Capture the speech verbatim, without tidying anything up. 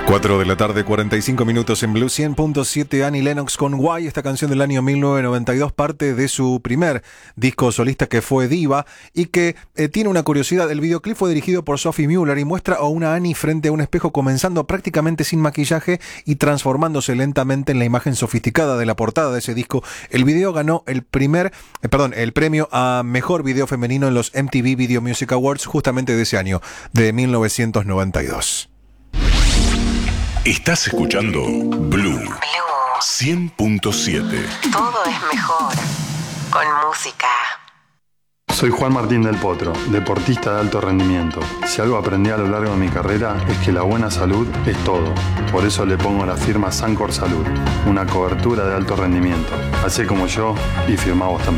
cuatro de la tarde, cuarenta y cinco minutos en Blue cien punto siete. Annie Lennox con Why, esta canción del año mil novecientos noventa y dos, parte de su primer disco solista que fue Diva, y que eh, tiene una curiosidad. El videoclip fue dirigido por Sophie Muller y muestra a una Annie frente a un espejo, comenzando prácticamente sin maquillaje y transformándose lentamente en la imagen sofisticada de la portada de ese disco. El video ganó el primer, eh, perdón, el premio a mejor video femenino en los M T V Video Music Awards justamente de ese año, de mil novecientos noventa y dos. Estás escuchando Blue cien punto siete. Todo es mejor con música. Soy Juan Martín del Potro, deportista de alto rendimiento. Si algo aprendí a lo largo de mi carrera es que la buena salud es todo. Por eso le pongo la firma Sancor Salud, una cobertura de alto rendimiento. Hacé como yo y firmá vos también.